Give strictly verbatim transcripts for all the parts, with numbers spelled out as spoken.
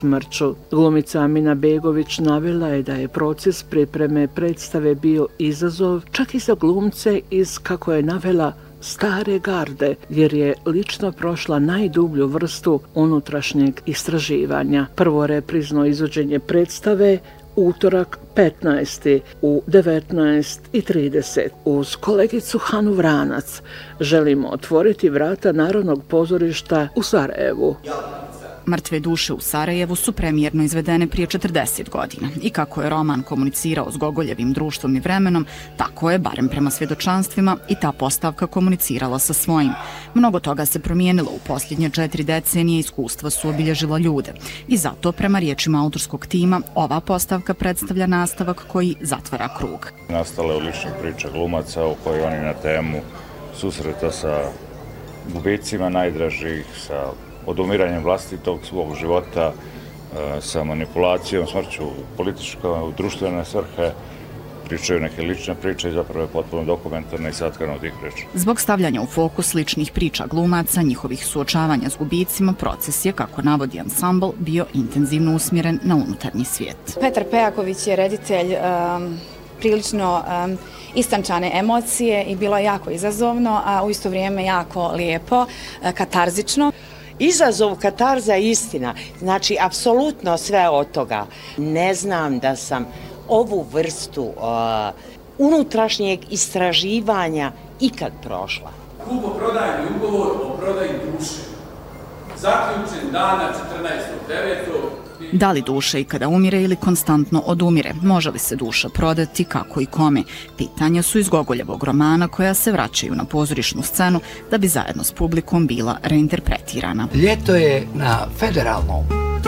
smrću. Glumica Amina Begović navela je da je proces pripreme predstave bio izazov čak i za glumce iz, kako je navela, stare garde, jer je lično prošla najdublju vrstu unutrašnjeg istraživanja. Prvo reprizno izvođenje predstave utorak petnaesti u devetnaest i trideset. Uz kolegicu Hanu Vranac želimo otvoriti vrata Narodnog pozorišta u Sarajevu. Mrtve duše u Sarajevu su premijerno izvedene prije četrdeset godina i kako je roman komunicirao s Gogoljevim društvom i vremenom, tako je, barem prema svjedočanstvima, i ta postavka komunicirala sa svojim. Mnogo toga se promijenilo u posljednje četiri decenije, iskustva su obilježila ljude i zato, prema riječima autorskog tima, ova postavka predstavlja nastavak koji zatvara krug. Nastala je lična priča glumaca u kojoj oni na temu susreta sa gubicima najdražih, sa odumiranjem vlastitog svog života, sa manipulacijom, smrću političke, u društvene svrhe, pričaju neke lične priče i zapravo je potpuno dokumentarna i satkana od tih priča. Zbog stavljanja u fokus ličnih priča glumaca, njihovih suočavanja s gubicima, proces je, kako navodi ansambl, bio intenzivno usmjeren na unutarnji svijet. Petar Pejaković je reditelj um, prilično um, istančane emocije i bilo je jako izazovno, a u isto vrijeme jako lijepo, katarzično. Izazov, katarza, istina. Znači, apsolutno sve od toga. Ne znam da sam ovu vrstu uh, unutrašnjeg istraživanja ikad prošla. Kupoprodajni ugovor o prodaji duše. Zaključen dana četrnaestog devetog Da li duša ikada umire ili konstantno odumire? Može li se duša prodati, kako i kome? Pitanja su iz Gogoljevog romana koja se vraćaju na pozorišnu scenu da bi zajedno s publikom bila reinterpretirana. Ljeto je na Federalnom.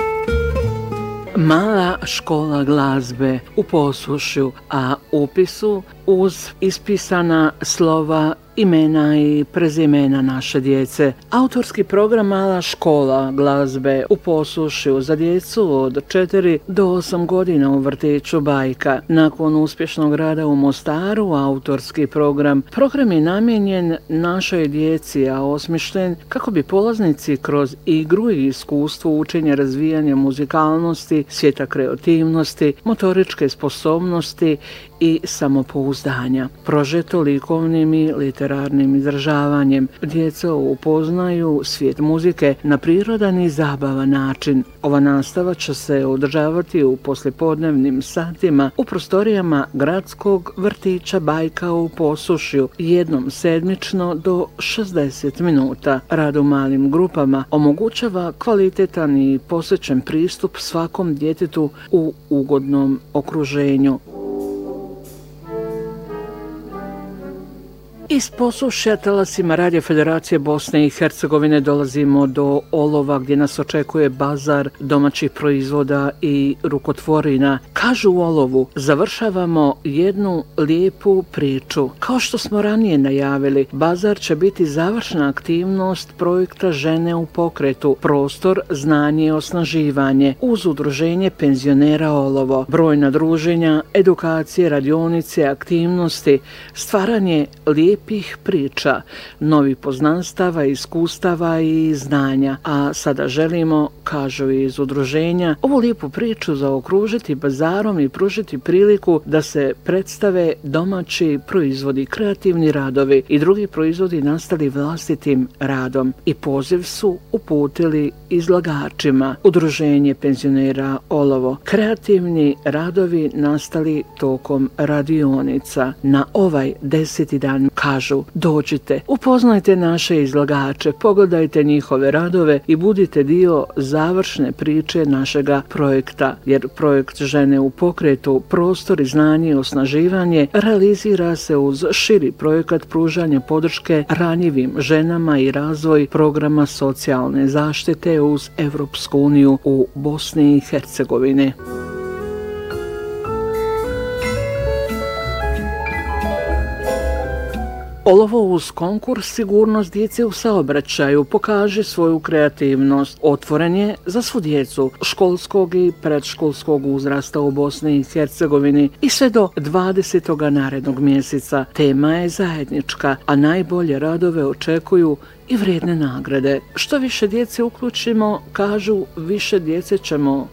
Mala škola glazbe u Posušju, a upisu uz ispisana slova, imena i prezimena naše djece. Autorski program Mala škola glazbe u Posušju za djecu od četiri do osam godina u vrtiću Bajka. Nakon uspješnog rada u Mostaru, autorski program program je namijenjen našoj djeci, a osmišljen kako bi polaznici kroz igru i iskustvo učenja razvijanja muzikalnosti, svijeta kreativnosti, motoričke sposobnosti i samopouzdanja. Prožeto likovnim i literarnim izražavanjem, djeca upoznaju svijet muzike na prirodan i zabavan način. Ova nastava će se održavati u poslijepodnevnim satima u prostorijama gradskog vrtića Bajka u Posušju, jednom sedmično do šezdeset minuta. Rad u malim grupama omogućava kvalitetan i posvećen pristup svakom djetetu u ugodnom okruženju. Iz Posušja talasima Radio Federacije Bosne i Hercegovine dolazimo do Olova gdje nas očekuje bazar domaćih proizvoda i rukotvorina. Kažu u Olovu, završavamo jednu lijepu priču. Kao što smo ranije najavili, bazar će biti završna aktivnost projekta Žene u pokretu, prostor, znanje i osnaživanje uz udruženje penzionera Olovo. Brojna druženja, edukacije, radionice, aktivnosti, stvaranje lijepih priča, novi poznanstava, iskustava i znanja. A sada želimo, kažu iz udruženja, ovu lijepu priču zaokružiti bazarom i pružiti priliku da se predstave domaći proizvodi, kreativni radovi i drugi proizvodi nastali vlastitim radom. I poziv su uputili izlagačima. Udruženje penzionera Olovo. Kreativni radovi nastali tokom radionica. Na ovaj deseti dan kažu, dođite, upoznajte naše izlagače, pogledajte njihove radove i budite dio završne priče našega projekta, jer projekt Žene u pokretu, prostor i znanje i osnaživanje realizira se uz širi projekat pružanja podrške ranjivim ženama i razvoj programa socijalne zaštite uz Evropsku uniju u Bosni i Hercegovini. Olovo uz konkurs Sigurnost djece u saobraćaju pokaže svoju kreativnost. Otvoren je za svu djecu školskog i predškolskog uzrasta u Bosni i Hercegovini i sve do dvadesetog narednog mjeseca. Tema je zajednička, a najbolje radove očekuju i vrijedne nagrade. Što više djece uključimo, kažu, više djece ćemo